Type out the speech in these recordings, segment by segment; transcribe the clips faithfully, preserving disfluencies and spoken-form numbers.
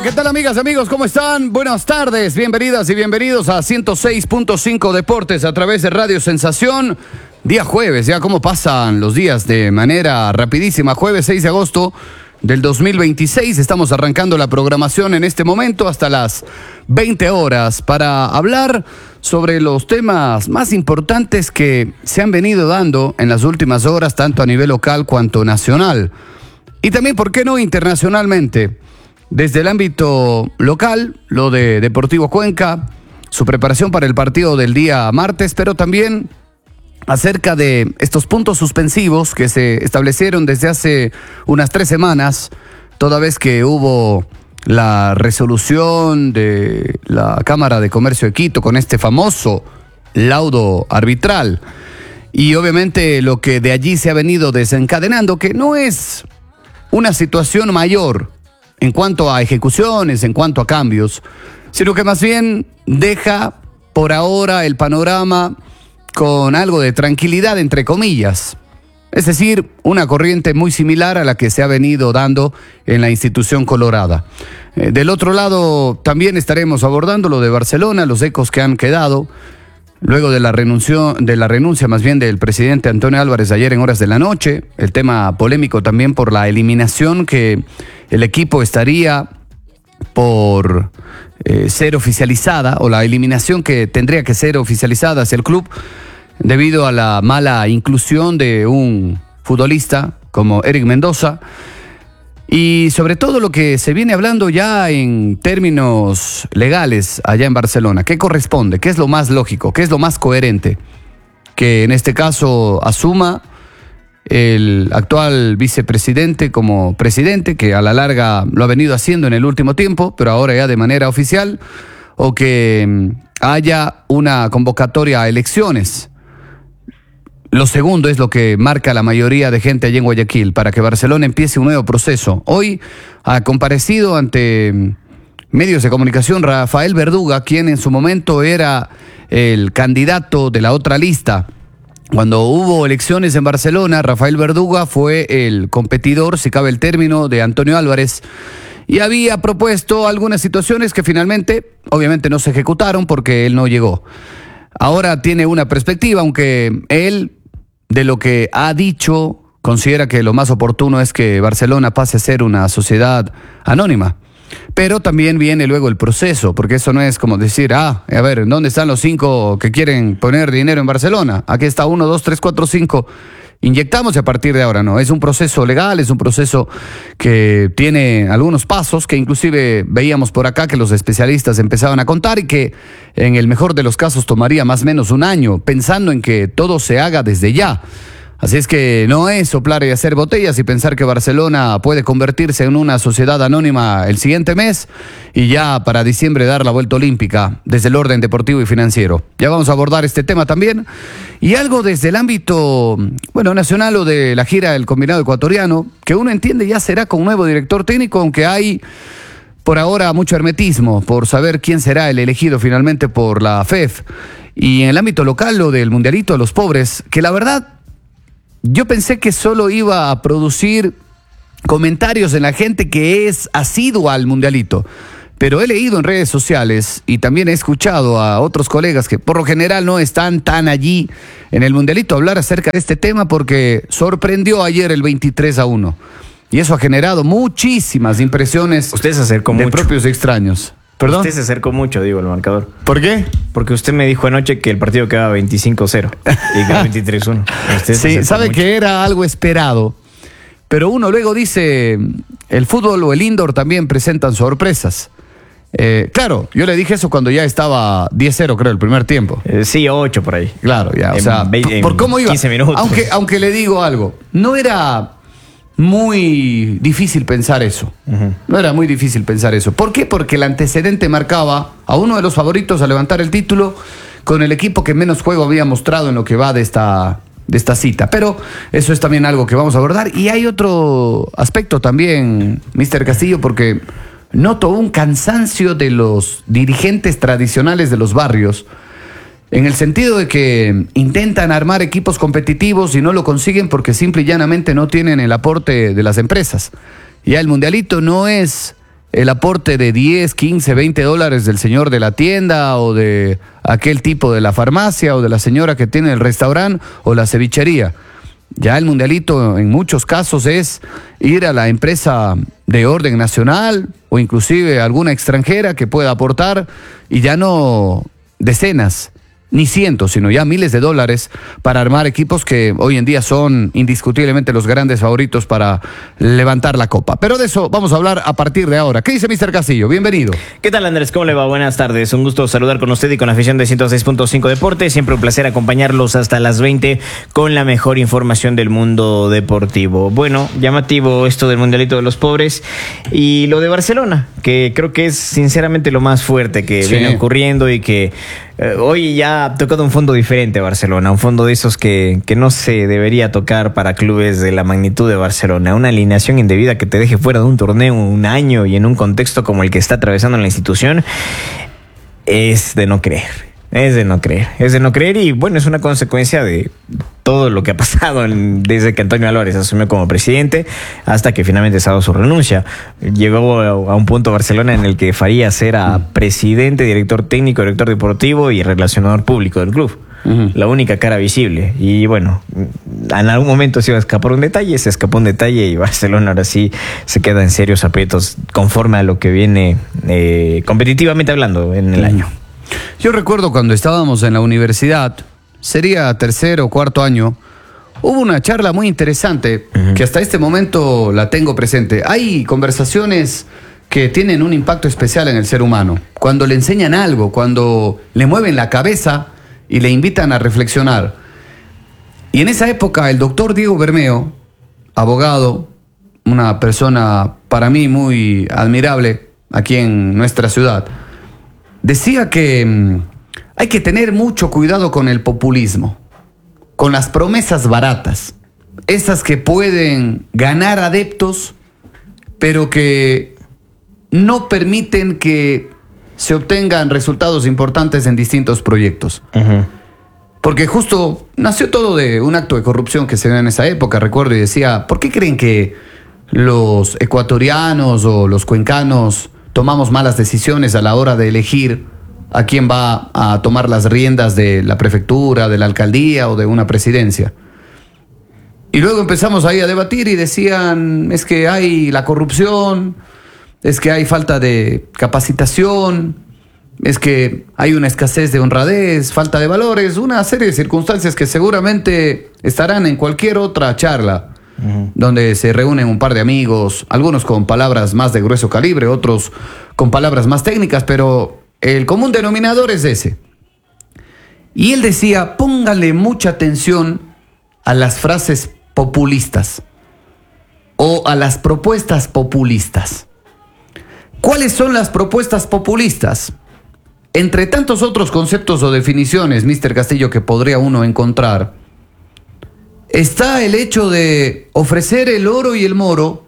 ¿qué tal, amigas, amigos? ¿Cómo están? Buenas tardes, bienvenidas y bienvenidos a ciento seis punto cinco Deportes a través de Radio Sensación. Día jueves, ya cómo pasan los días de manera rapidísima. Jueves seis de agosto del dos mil veintiséis. Estamos arrancando la programación en este momento hasta las veinte horas para hablar sobre los temas más importantes que se han venido dando en las últimas horas, tanto a nivel local cuanto nacional. Y también, ¿por qué no internacionalmente? Desde el ámbito local, lo de Deportivo Cuenca, su preparación para el partido del día martes, pero también acerca de estos puntos suspensivos que se establecieron desde hace unas tres semanas, toda vez que hubo la resolución de la Cámara de Comercio de Quito con este famoso laudo arbitral. Y obviamente lo que de allí se ha venido desencadenando, que no es una situación mayor en cuanto a ejecuciones, en cuanto a cambios, sino que más bien deja por ahora el panorama con algo de tranquilidad, entre comillas. Es decir, una corriente muy similar a la que se ha venido dando en la institución colorada. Eh, del otro lado, también estaremos abordando lo de Barcelona, los ecos que han quedado luego de la renuncia, de la renuncia más bien del presidente Antonio Álvarez ayer en horas de la noche. El tema polémico también por la eliminación que el equipo estaría por eh, ser oficializada, o la eliminación que tendría que ser oficializada hacia el club debido a la mala inclusión de un futbolista como Eric Mendoza. Y sobre todo lo que se viene hablando ya en términos legales allá en Barcelona. ¿Qué corresponde? ¿Qué es lo más lógico? ¿Qué es lo más coherente? Que en este caso asuma el actual vicepresidente como presidente, que a la larga lo ha venido haciendo en el último tiempo, pero ahora ya de manera oficial, o que haya una convocatoria a elecciones. Lo segundo es lo que marca la mayoría de gente allí en Guayaquil, para que Barcelona empiece un nuevo proceso. Hoy ha comparecido ante medios de comunicación Rafael Verduga, quien en su momento era el candidato de la otra lista. Cuando hubo elecciones en Barcelona, Rafael Verduga fue el competidor, si cabe el término, de Antonio Álvarez, y había propuesto algunas situaciones que finalmente, obviamente, no se ejecutaron porque él no llegó. Ahora tiene una perspectiva, aunque él, de lo que ha dicho, considera que lo más oportuno es que Barcelona pase a ser una sociedad anónima. Pero también viene luego el proceso, porque eso no es como decir, ah, a ver, ¿dónde están los cinco que quieren poner dinero en Barcelona? Aquí está uno, dos, tres, cuatro, cinco. Inyectamos y a partir de ahora no. Es un proceso legal, es un proceso que tiene algunos pasos que inclusive veíamos por acá que los especialistas empezaban a contar y que en el mejor de los casos tomaría más o menos un año, pensando en que todo se haga desde ya. Así es que no es soplar y hacer botellas y pensar que Barcelona puede convertirse en una sociedad anónima el siguiente mes y ya para diciembre dar la vuelta olímpica desde el orden deportivo y financiero. Ya vamos a abordar este tema también. Y algo desde el ámbito, bueno, nacional o de la gira del combinado ecuatoriano, que uno entiende ya será con un nuevo director técnico, aunque hay por ahora mucho hermetismo por saber quién será el elegido finalmente por la F E F. Y en el ámbito local, lo del Mundialito de los Pobres, que la verdad yo pensé que solo iba a producir comentarios en la gente que es asidua al Mundialito, pero he leído en redes sociales y también he escuchado a otros colegas que por lo general no están tan allí en el Mundialito hablar acerca de este tema, porque sorprendió ayer el veintitrés a uno y eso ha generado muchísimas impresiones. Usted se acercó de mucho. propios extraños. ¿Perdón? Usted se acercó mucho, digo, el marcador. ¿Por qué? Porque usted me dijo anoche que el partido quedaba veinticinco cero y quedó veintitrés uno. Sí, sabe mucho. Que era algo esperado, pero uno luego dice, el fútbol o el indoor también presentan sorpresas. Eh, claro, yo le dije eso cuando ya estaba diez cero, creo, el primer tiempo. Eh, sí, ocho por ahí. Claro, ya, o en sea, veinte, por, por cómo iba. quince minutos. Aunque, aunque le digo algo, no era muy difícil pensar eso. Uh-huh. No era muy difícil pensar eso. ¿Por qué? Porque el antecedente marcaba a uno de los favoritos a levantar el título con el equipo que menos juego había mostrado en lo que va de esta, de esta cita. Pero eso es también algo que vamos a abordar. Y hay otro aspecto también, mister Castillo, porque noto un cansancio de los dirigentes tradicionales de los barrios, en el sentido de que intentan armar equipos competitivos y no lo consiguen porque simple y llanamente no tienen el aporte de las empresas. Ya el Mundialito no es el aporte de diez, quince, veinte dólares del señor de la tienda o de aquel tipo de la farmacia o de la señora que tiene el restaurante o la cevichería. Ya el mundialito en muchos casos es ir a la empresa de orden nacional o inclusive alguna extranjera que pueda aportar y ya no decenas ni cientos, sino ya miles de dólares para armar equipos que hoy en día son indiscutiblemente los grandes favoritos para levantar la copa. Pero de eso vamos a hablar a partir de ahora. ¿Qué dice mister Castillo? Bienvenido. ¿Qué tal, Andrés? ¿Cómo le va? Buenas tardes. Un gusto saludar con usted y con la afición de ciento seis punto cinco Deportes. Siempre un placer acompañarlos hasta las veinte con la mejor información del mundo deportivo. Bueno, llamativo esto del Mundialito de los Pobres y lo de Barcelona, que creo que es sinceramente lo más fuerte que sí. viene ocurriendo y que eh, hoy ya ha tocado un fondo diferente Barcelona, un fondo de esos que, que no se debería tocar para clubes de la magnitud de Barcelona, una alineación indebida que te deje fuera de un torneo un año y en un contexto como el que está atravesando la institución, es de no creer. Es de no creer, es de no creer y bueno, es una consecuencia de todo lo que ha pasado en, desde que Antonio Álvarez asumió como presidente hasta que finalmente se ha dado su renuncia. Llegó a, a un punto Barcelona en el que Farías era presidente, director técnico, director deportivo y relacionador público del club. Uh-huh. La única cara visible. Y bueno, en algún momento se iba a escapar un detalle, se escapó un detalle y Barcelona ahora sí se queda en serios aprietos conforme a lo que viene eh, competitivamente hablando en el uh-huh. año. Yo recuerdo cuando estábamos en la universidad, sería tercer o cuarto año, hubo una charla muy interesante uh-huh. que hasta este momento la tengo presente. Hay conversaciones que tienen un impacto especial en el ser humano. Cuando le enseñan algo, cuando le mueven la cabeza y le invitan a reflexionar. Y en esa época el doctor Diego Bermeo, abogado, una persona para mí muy admirable aquí en nuestra ciudad, decía que mmm, hay que tener mucho cuidado con el populismo, con las promesas baratas, esas que pueden ganar adeptos, pero que no permiten que se obtengan resultados importantes en distintos proyectos. Uh-huh. Porque justo nació todo de un acto de corrupción que se dio en esa época, recuerdo, y decía, ¿por qué creen que los ecuatorianos o los cuencanos tomamos malas decisiones a la hora de elegir a quién va a tomar las riendas de la prefectura, de la alcaldía o de una presidencia? Y luego empezamos ahí a debatir y decían, es que hay la corrupción, es que hay falta de capacitación, es que hay una escasez de honradez, falta de valores, una serie de circunstancias que seguramente estarán en cualquier otra charla. Uh-huh. Donde se reúnen un par de amigos, algunos con palabras más de grueso calibre, otros con palabras más técnicas, pero el común denominador es ese. Y él decía, pónganle mucha atención a las frases populistas o a las propuestas populistas. ¿Cuáles son las propuestas populistas? Entre tantos otros conceptos o definiciones, mister Castillo, que podría uno encontrar, está el hecho de ofrecer el oro y el moro,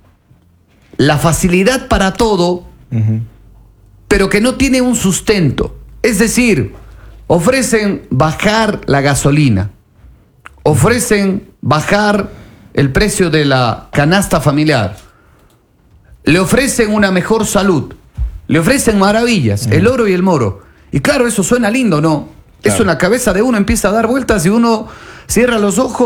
la facilidad para todo, uh-huh. pero que no tiene un sustento. Es decir, ofrecen bajar la gasolina, ofrecen bajar el precio de la canasta familiar, le ofrecen una mejor salud, le ofrecen maravillas, uh-huh. el oro y el moro. Y claro, eso suena lindo, ¿no? Claro. Eso en la cabeza de uno empieza a dar vueltas y uno cierra los ojos